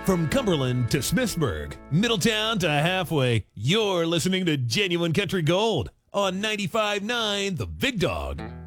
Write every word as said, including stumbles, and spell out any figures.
From Cumberland to Smithsburg, Middletown to halfway, you're listening to Genuine Country Gold on ninety-five point nine The Big Dog.